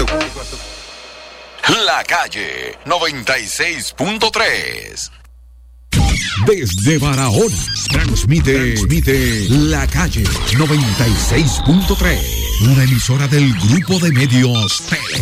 La Calle 96.3. Desde Barahona transmite La Calle 96.3, una emisora del Grupo de Medios Tele.